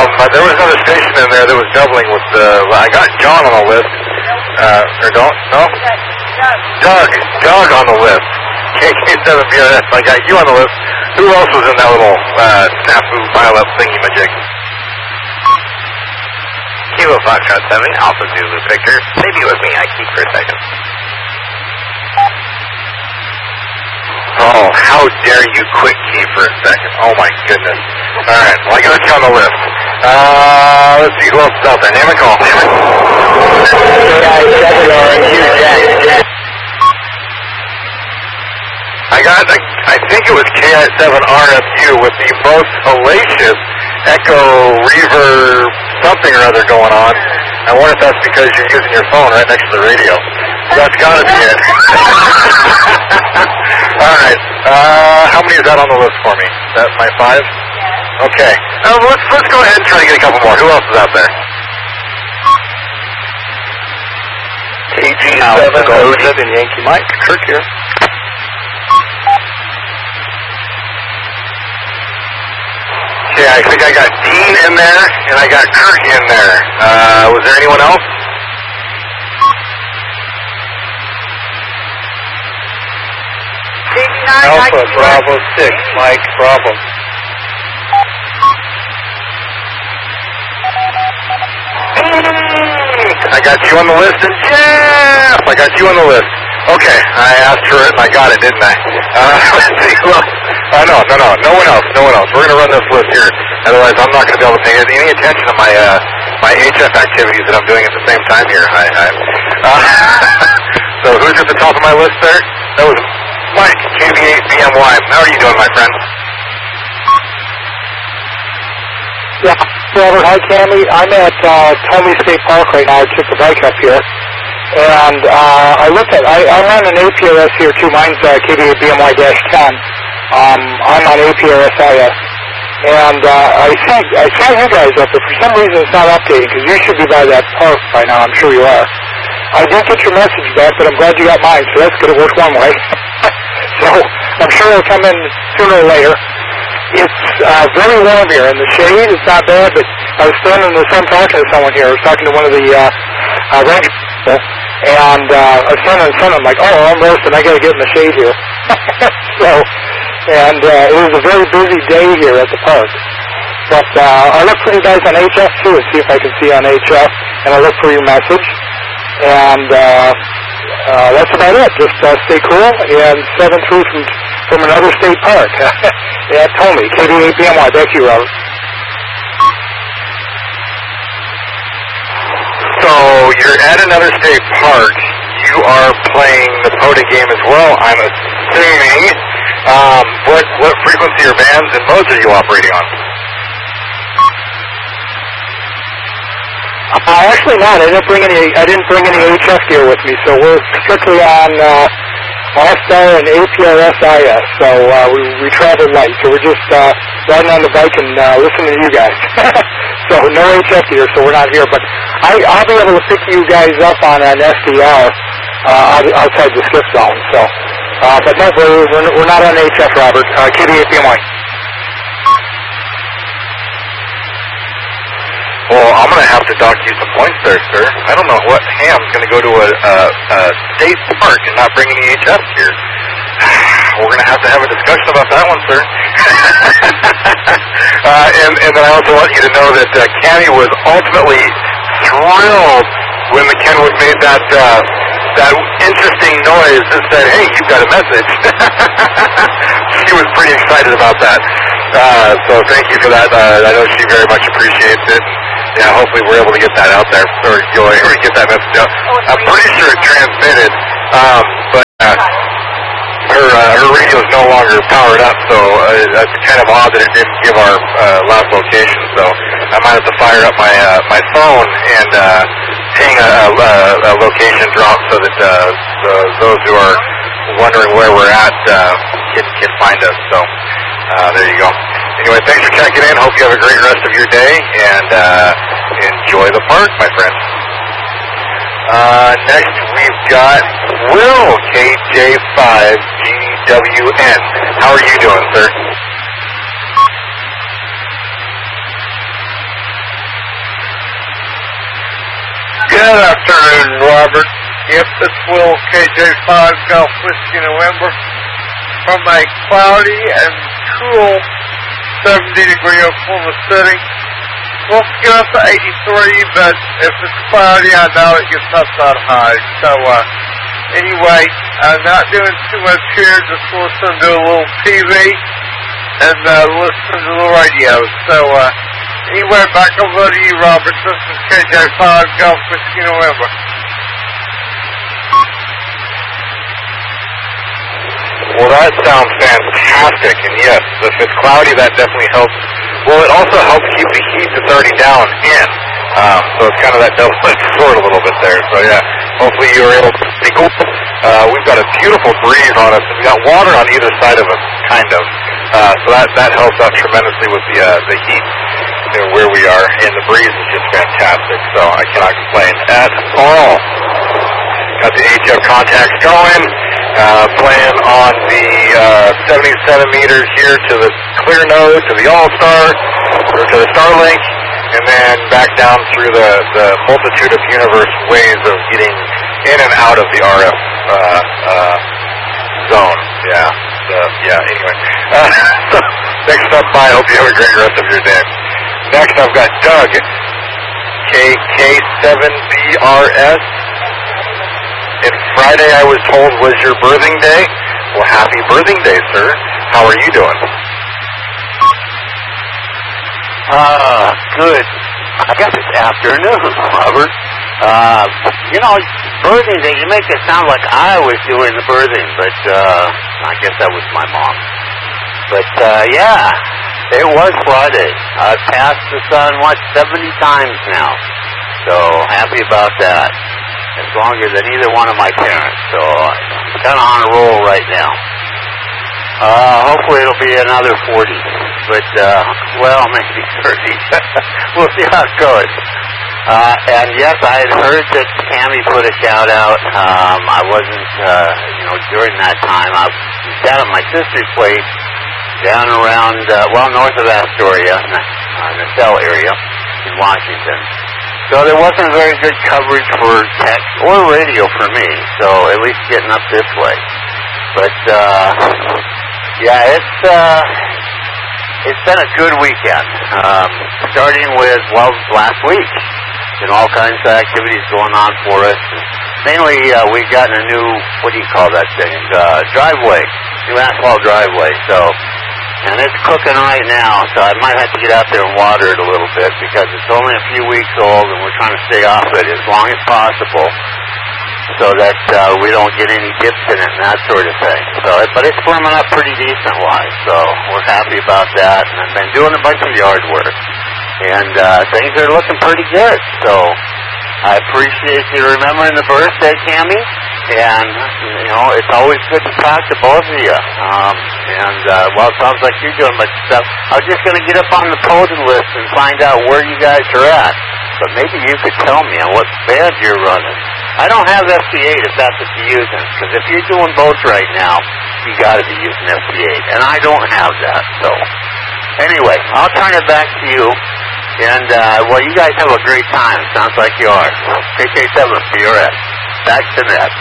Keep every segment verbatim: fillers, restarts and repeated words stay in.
but there was another station in there that was doubling with the, I got John on the list, uh, or don't, no? Doug, Doug on the list, K K seven B R S, I got you on the list. Who else was in that little, uh, snafu pile-up thingy-majig? Kilo Foxtrot seven, Alpha Zulu Victor, stay be with me, I keep for a second. Oh, how dare you quick key for a second. Oh my goodness. Alright, well I got you on the list. Uh, let's see, who else is out there? Name and call. I got, I, I think it was K I seven R F U with the most hellacious echo, reverb, something or other going on. I wonder if that's because you're using your phone right next to the radio. That's gotta be it. Alright, uh, how many is that on the list for me? That's my five? Okay. Uh, let's, let's go ahead and try to get a couple more. Who else is out there? K G seven O seven Yankee Mike, Kirk here. Okay, I think I got Dean in there, and I got Kirk in there. Uh, was there anyone else? Alpha, Bravo six, Mike, Bravo. I got you on the list, and Jeff! I got you on the list. Okay, I asked for it, and I got it, didn't I? Uh, let's see, who else? Uh, no, no, no, no one else, no one else. We're going to run this list here. Otherwise, I'm not going to be able to pay any attention to my uh, my H F activities that I'm doing at the same time here. I, I, uh, so who's at the top of my list there? That was Mike, K V eight B M Y. How are you doing, my friend? Yeah, Robert, hi, Cammy. I'm at uh, Tommy State Park right now. I took the bike up here. And uh, I looked at, I, I'm on an A P R S here too. Mine's uh, K V eight B M Y ten. Um, I'm on A P R S I S. And uh, I see, I saw you guys up there. For some reason it's not updating, because you should be by that park by now. I'm sure you are. I didn't get your message back, but I'm glad you got mine, so that's going to work one way. So I'm sure it'll come in sooner or later. It's uh, very warm here in the shade. It's not bad, but I was standing in the sun talking to someone here. I was talking to one of the uh, uh, ranger people, and uh, I was standing in the sun. I'm like, oh, I'm roasting. I got to get in the shade here. So, and uh, it was a very busy day here at the park. But uh, I look for you guys on H F too, and see if I can see on H F, and I look for your message. And uh, uh, that's about it. Just uh, stay cool and seven through from from another state park. Yeah, told me. K V eight B M Y. Back to you, Robert. So you're at another state park. You are playing the POTA game as well, I'm assuming. Um, what what frequency or bands and modes are you operating on? Uh, actually not. I didn't bring any. I didn't bring any H F gear with me, so we're strictly on uh, All-Star and A P R S I S. So uh, we we travel light. So we're just uh, riding on the bike and uh, listening to you guys. So no H F gear, so we're not here. But I, I'll be able to pick you guys up on an S D R uh, outside the skip zone. So, uh, but no, we're we're not on H F, Robert. Uh, K V eight B M Y. Well, I'm going to have to dock you some points there, sir. I don't know what ham's going to go to a, a, a state park and not bring any H F here. We're going to have to have a discussion about that one, sir. uh, and, and then I also want you to know that uh, Cammy was ultimately thrilled when the Kenwood made that uh, that interesting noise that said, hey, you've got a message. She was pretty excited about that. Uh, so thank you for that. Uh, I know she very much appreciates it. Yeah, hopefully we're able to get that out there, or you'll able to get that message out. I'm pretty sure it transmitted, um, but uh, her uh, her radio is no longer powered up, so uh, that's kind of odd that it didn't give our uh, last location. So I might have to fire up my uh, my phone and uh, ping a, a, a location drop so that uh, the, those who are wondering where we're at uh, can can find us. So uh, there you go. Anyway, thanks for checking in. Hope you have a great rest of your day, and uh, enjoy the park, my friend. Uh, next, we've got Will, K J five G W N. How are you doing, sir? Good afternoon, Robert. Yep, it's Will, K J five, Golf Whiskey November. From a cloudy and cool seventy degree Oklahoma City. Supposed to get up to eighty-three, but if it's cloudy, I know it gets up that high. So, uh, anyway, I'm not doing too much here, just listening to a little T V and uh, listening to the radio. So, uh, anyway, back over to you, Robert. This is K J five, Golf Whiskey November. Well, that sounds fantastic, and yes, if it's cloudy, that definitely helps. Well, it also helps keep the heat that's already down in, um, so it's kind of that double-edged sword a little bit there. So yeah, hopefully you were able to stay cool. Uh, we've got a beautiful breeze on us. We've got water on either side of us, kind of. Uh, so that that helps out tremendously with the uh, the heat, you know, where we are, and the breeze is just fantastic. So I cannot complain at all. Got the H F contacts going. Uh, playing on the uh, seventy-seven meters here to the clear node, to the All-Star, or to the Starlink, and then back down through the, the multitude of universe ways of getting in and out of the R F uh, uh, zone. Yeah, so, yeah, anyway. Uh, so, next up, I hope you have a great rest of your day. Next, I've got Doug, K K seven B R S. And Friday, I was told, was your birthing day. Well, happy birthing day, sir. How are you doing? Uh, good. I guess it's afternoon, Robert. Uh, you know, birthing day, you make it sound like I was doing the birthing, but, uh, I guess that was my mom. But, uh, yeah, it was Friday. I've passed the sun, what, seventy times now. So, happy about that. It's longer than either one of my parents, so I'm kind of on a roll right now. Uh, hopefully it'll be another forty, but, uh, well, maybe thirty. We'll see how it goes. Uh, and yes, I had heard that Tammy put a shout out. Um, I wasn't, uh, you know, during that time. I was down at my sister's place, down around, uh, well, north of Astoria, uh, the Cell area in Washington. So there wasn't very good coverage for text or radio for me, so at least getting up this way. But, uh, yeah, it's, uh, it's been a good weekend. Um, starting with, well, last week. And all kinds of activities going on for us. Mainly, uh, we've gotten a new, what do you call that thing, uh, driveway, new asphalt driveway, so... And it's cooking right now, so I might have to get out there and water it a little bit because it's only a few weeks old and we're trying to stay off it as long as possible so that uh, we don't get any dips in it and that sort of thing. So, but it's firming up pretty decent-wise, so we're happy about that. And I've been doing a bunch of yard work, and uh, things are looking pretty good. So I appreciate you remembering the birthday, Tammy. And, you know, it's always good to talk to both of you. Um, and, uh, well, it sounds like you're doing much stuff. I was just going to get up on the podium list and find out where you guys are at. But maybe you could tell me on what band you're running. I don't have F T eight if that's what you're using. Because if you're doing both right now, you got to be using F T eight. And I don't have that. So, anyway, I'll turn it back to you. And, uh, well, you guys have a great time. Sounds like you are. K K seven B R S. Back to net.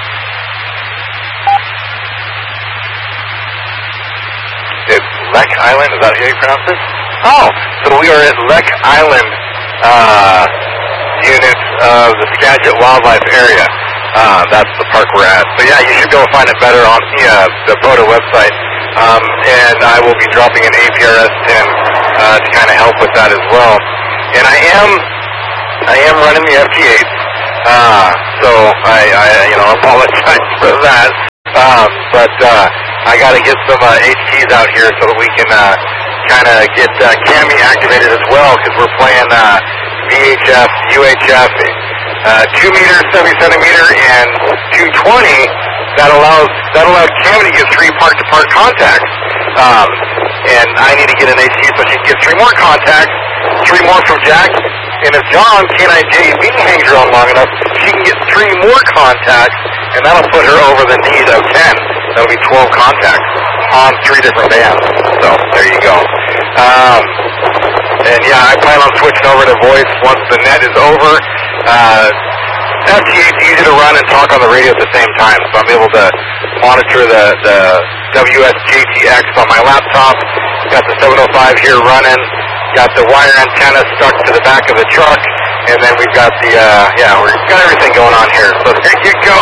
It's Lek Island, is that how you pronounce it? Oh, so we are at Lek Island uh, unit of the Skagit Wildlife Area. Uh, that's the park we're at. So yeah, you should go find it better on the, uh, the B O D A website. Um, and I will be dropping an A P R S pin uh, to kind of help with that as well. And I am, I am running the F T eight. Uh, so I, I, you know, apologize for that. Um, but uh, I got to get some uh, H Ps out here so that we can uh, kind of get uh, Cami activated as well, because we're playing uh, V H F, U H F, uh, two meter, seventy centimeter, and two twenty. That allows that allows Cami to get three part-to-part contacts. Um, and I need to get an H P so she can get three more contacts, three more from Jack. And if John, K nine J B, hangs around long enough, she can get three more contacts, and that'll put her over the need of ten. That'll be twelve contacts on three different bands. So, there you go. Um, and yeah, I plan on switching over to voice once the net is over. Uh, F T eight's easy to run and talk on the radio at the same time, so I'm able to monitor the, the W S J T X on my laptop. Got the seven oh five here running. Got the wire antenna stuck to the back of the truck. And then we've got the, uh, yeah, we've got everything going on here. So there you go.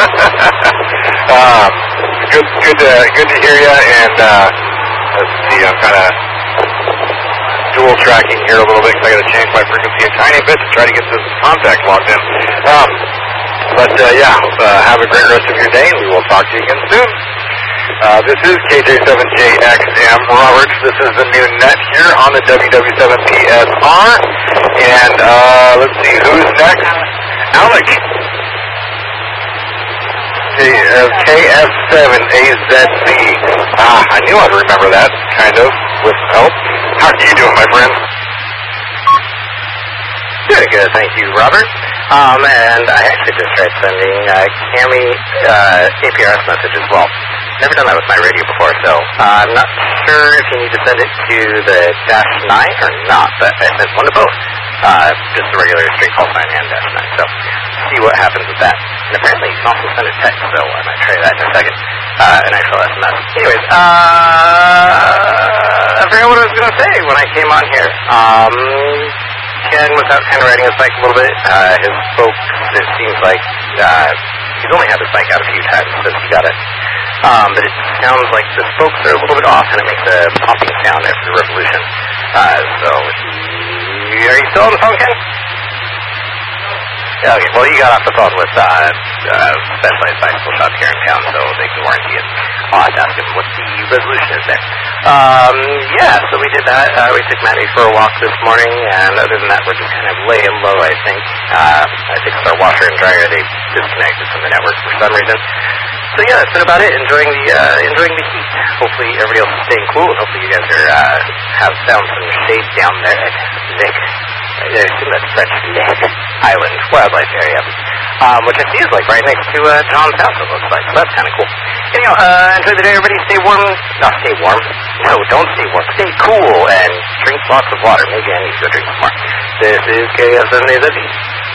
um, good, good to, good to hear you. And, uh, let's see, I'm kind of dual tracking here a little bit because I got to change my frequency a tiny bit to try to get this contact logged in. Um, but, uh, yeah, uh, have a great rest of your day, and we will talk to you again soon. Uh, this is K J seven J X M Roberts. This is the new net here on the W W seven P S R. And, uh, let's see, who's next? Alec. K F seven A Z Z. Ah, I knew I'd remember that, kind of, with help. How are you doing, my friend? Doing good, thank you, Robert. Um, and I actually just tried sending uh, Cami uh, A P R S message as well. Never done that with my radio before, so uh, I'm not sure if you need to send it to the dash nine or not, but I sent one to both. Uh, just a regular straight call sign and dash nine, so see what happens with that. And apparently you can also send a text, so I might try that in a second. Uh, an actual S M S. Anyways, uh, I forgot what I was going to say when I came on here. Um... Ken was out kind of riding his bike a little bit. Uh, his spokes, it seems like, uh, he's only had his bike out a few times since he got it. Um, but it sounds like the spokes are a little bit off and it makes a popping sound after the revolution. Uh, so, he, are you still on the phone, Ken? Okay, well, you got off the phone with, uh, uh, Specialized Bicycle Shop here in town, so they can warranty it. I'll have to ask him what the resolution is there. Um, yeah, so we did that. Uh, we took Matty for a walk this morning, and other than that, we're just kind of laying low, I think. Uh, I fixed our washer and dryer. They disconnected from the network for some reason. So yeah, that's been about it. Enjoying the, uh, enjoying the heat. Hopefully everybody else is staying cool, and hopefully you guys are, uh, have found some shade down there at Nick. I assume that's French Neck Island Wildlife Area, um, which I see is like right next to uh, John's house, it looks like, so that's kind of cool. Anyhow, uh, enjoy the day, everybody. Stay warm. Not stay warm. No, don't stay warm. Stay cool and drink lots of water. Maybe I need to go drink some more. This is K S seven A Z Z.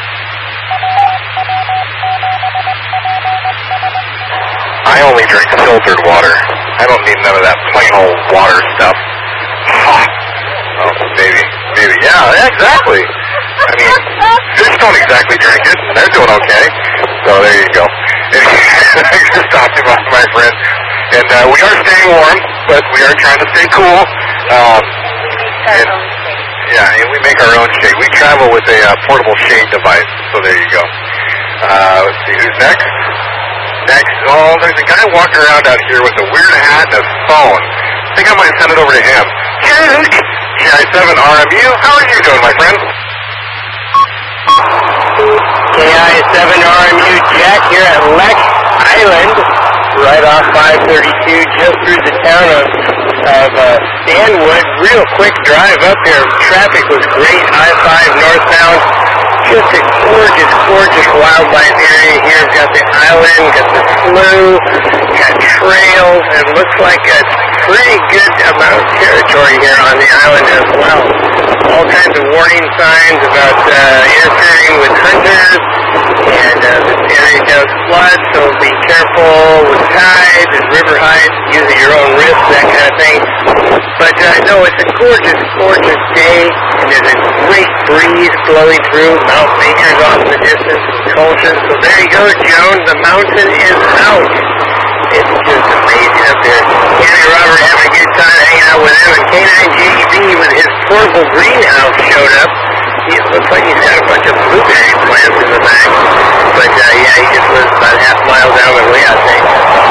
I only drink filtered water. I don't need none of that plain old water stuff. Oh, maybe, maybe, yeah, exactly. I mean, fish don't exactly drink it. They're doing okay. So there you go. I just talked about my friend. And uh, we are staying warm, but we are trying to stay cool. Um, and, yeah, and we make our own shade. We travel with a uh, portable shade device. So there you go. Uh, let's see, who's next? Next, oh, there's a guy walking around out here with a weird hat and a phone. I think I might send it over to him. Jack! K I seven R M U, how are you doing, my friend? K I seven R M U Jack here at Lex Island, right off five thirty-two, just through the town of, of uh, Stanwood. Real quick drive up here. Traffic was great. I five northbound. Just a gorgeous, gorgeous wildlife area here. We've got the island, got the slough, got trails, and looks like a pretty good amount of territory here on the island as well. All kinds of warning signs about uh, interfering with hunters, and uh, this area does flood, so be careful with tides and river heights, use at your own risk, that kind of thing. But uh, no, it's a gorgeous, gorgeous day, and there's a great breeze blowing through. Mount Baker's off in the distance, and Colton. So there you go, Joan. The mountain is out. It's just amazing up there. Kenny Robert having a good time hanging out with him, and K nine J E B with his portable greenhouse showed up. It looks like he's got a bunch of blueberry plants in the back. But uh, yeah, he just lives about half a mile down the way, I think.